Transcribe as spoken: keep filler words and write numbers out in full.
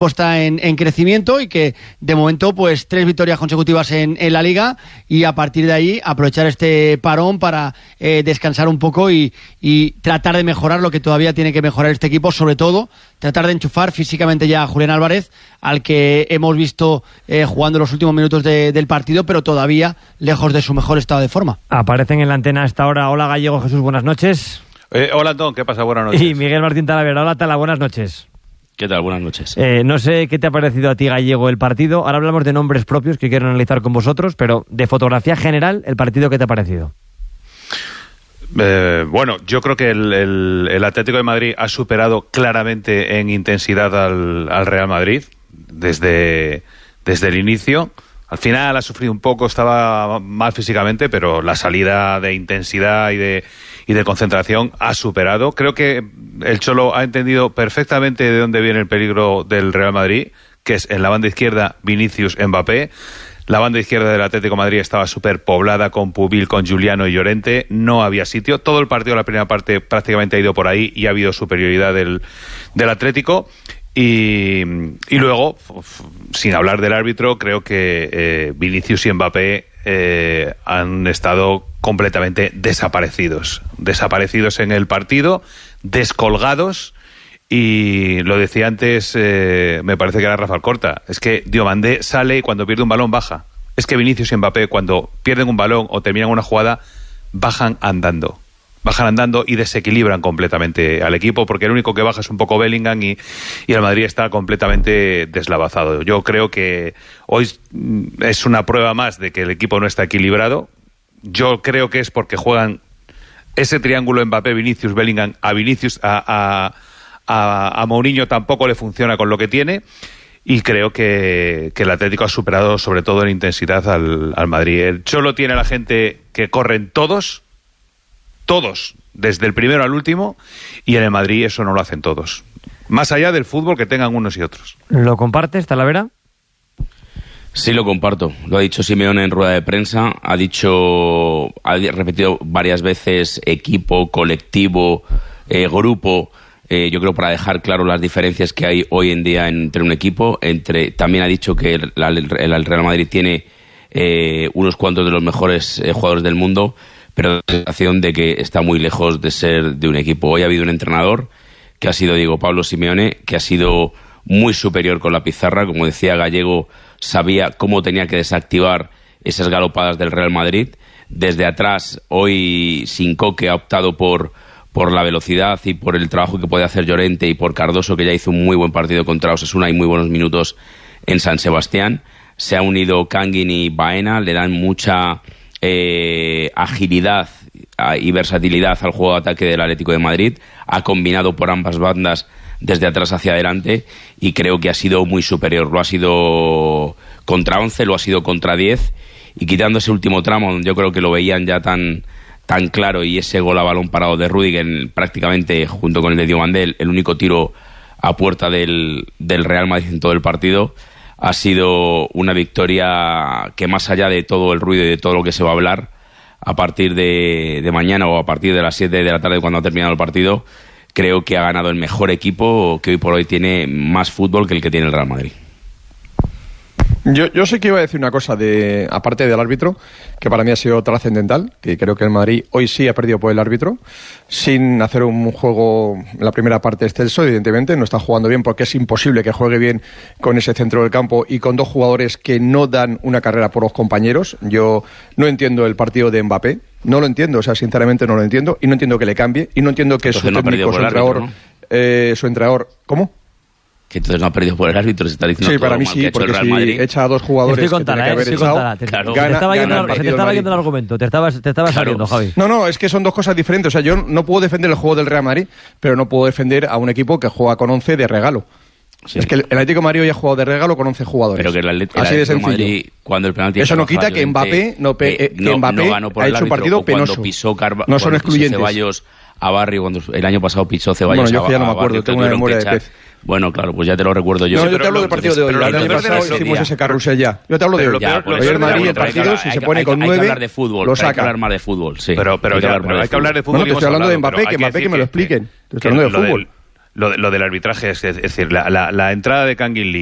está en, en crecimiento y que de momento pues tres victorias consecutivas en, en la Liga y a partir de ahí aprovechar este parón para eh, descansar un poco y, y tratar de mejorar lo que todavía tiene que mejorar este equipo, sobre todo tratar de enchufar físicamente ya a Julián Álvarez, al que hemos visto eh, jugando los últimos minutos de, del partido, pero todavía lejos de su mejor estado de forma. Aparecen en la antena a esta hora. Hola Gallego, Jesús, buenas noches. Eh, hola Antón, ¿qué pasa? Buenas noches. Y Miguel Martín Talavera. Hola Tala, buenas noches. ¿Qué tal? Buenas noches. Eh, no sé qué te ha parecido a ti, Gallego, el partido. Ahora hablamos de nombres propios que quiero analizar con vosotros, pero de fotografía general, ¿el partido qué te ha parecido? Eh, bueno, yo creo que el, el, el Atlético de Madrid ha superado claramente en intensidad al, al Real Madrid desde, desde el inicio. Al final ha sufrido un poco, estaba mal físicamente, pero la salida de intensidad y de, y de concentración ha superado. Creo que el Cholo ha entendido perfectamente de dónde viene el peligro del Real Madrid, que es en la banda izquierda Vinicius, Mbappé. La banda izquierda del Atlético de Madrid estaba súper poblada con Pubil, con Giuliano y Llorente. No había sitio. Todo el partido, la primera parte, prácticamente ha ido por ahí y ha habido superioridad del, del Atlético. Y, y luego, sin hablar del árbitro, creo que eh, Vinicius y Mbappé eh, han estado completamente desaparecidos. Desaparecidos en el partido, descolgados. Y lo decía antes, eh, me parece que era Rafa Alcorta, es que Diomandé sale y cuando pierde un balón baja. Es que Vinicius y Mbappé cuando pierden un balón o terminan una jugada, bajan andando. Bajan andando y desequilibran completamente al equipo, porque el único que baja es un poco Bellingham y, y el Madrid está completamente deslavazado. Yo creo que hoy es una prueba más de que el equipo no está equilibrado. Yo creo que es porque juegan ese triángulo Mbappé, Vinicius, Bellingham, a Vinicius, a... a A, a Mourinho tampoco le funciona con lo que tiene y creo que, que el Atlético ha superado sobre todo en intensidad al, al Madrid. El Cholo tiene a la gente que corren todos, todos, desde el primero al último, y en el Madrid eso no lo hacen todos. Más allá del fútbol que tengan unos y otros. ¿Lo compartes, Talavera? Sí, lo comparto. Lo ha dicho Simeone en rueda de prensa. Ha dicho, ha repetido varias veces equipo, colectivo, eh, grupo. Eh, yo creo para dejar claro las diferencias que hay hoy en día entre un equipo. Entre También ha dicho que el, el, el Real Madrid tiene eh, unos cuantos de los mejores eh, jugadores del mundo, pero la sensación de que está muy lejos de ser de un equipo. Hoy ha habido un entrenador que ha sido Diego Pablo Simeone, que ha sido muy superior con la pizarra. Como decía Gallego, sabía cómo tenía que desactivar esas galopadas del Real Madrid. Desde atrás, hoy sin Coque ha optado por... por la velocidad y por el trabajo que puede hacer Llorente y por Cardoso, que ya hizo un muy buen partido contra Osasuna y muy buenos minutos en San Sebastián. Se ha unido Kangin y Baena, le dan mucha eh, agilidad y versatilidad al juego de ataque del Atlético de Madrid. Ha combinado por ambas bandas desde atrás hacia adelante y creo que ha sido muy superior. Lo ha sido contra once, lo ha sido contra diez, y quitando ese último tramo, donde yo creo que lo veían ya tan... tan claro, y ese gol a balón parado de Rüdiger prácticamente junto con el de Diomandé, el único tiro a puerta del, del Real Madrid en todo el partido, ha sido una victoria que, más allá de todo el ruido y de todo lo que se va a hablar a partir de, de mañana o a partir de las siete de la tarde cuando ha terminado el partido, creo que ha ganado el mejor equipo que hoy por hoy tiene más fútbol que el que tiene el Real Madrid. Yo, yo sé que iba a decir una cosa, de aparte del árbitro, que para mí ha sido trascendental, que creo que el Madrid hoy sí ha perdido por el árbitro, sin hacer un juego en la primera parte excelso, evidentemente, no está jugando bien porque es imposible que juegue bien con ese centro del campo y con dos jugadores que no dan una carrera por los compañeros. Yo no entiendo el partido de Mbappé, no lo entiendo, o sea, sinceramente no lo entiendo, y no entiendo que le cambie, y no entiendo que entonces su no técnico, su entrenador, árbitro, ¿no? eh, su entrenador, ¿cómo? Que entonces no ha perdido por el árbitro, se está diciendo sí, todo para mí mal sí, que ha hecho porque el Real si Madrid. echa a dos jugadores que tiene que haber sí, echado, te, claro. gana, te estaba yendo, gana, se te estaba gana yendo el argumento, te estabas, te estabas claro. saliendo, Javi. No, no, es que son dos cosas diferentes. O sea, yo no puedo defender el juego del Real Madrid, pero no puedo defender a un equipo que juega con once de regalo. Sí. Es que el Atlético de Madrid ya ha jugado de regalo con once jugadores. Pero que el Atlético, así de sencillo. Madrid, cuando el penalti eso no quita que Mbappé, no, pe, eh, que no, Mbappé no ganó por ha el hecho un partido penoso. Cuando pisó Carva, no son excluyentes. Ceballos a Barrio, cuando el año pasado pisó Ceballos bueno, yo a, ya no me a acuerdo, Barrio, tengo una memoria de pez. Bueno, claro, pues ya te lo recuerdo yo. No, sí, yo te hablo del partido de hoy. El año pasado hicimos ese carrusel ya. Yo te hablo de hoy. Hoy el Madrid en partido, si se pone con nueve, hay que hablar de fútbol, lo saca. Hay que hablar más de fútbol, sí. Pero, pero, hay, ya, que pero hay que hablar de fútbol. Bueno, te estoy hablando de Mbappé, que Mbappé que me lo expliquen. Te estoy hablando de fútbol. lo, lo del arbitraje, es, es decir, la, la, la entrada de Kangin Lee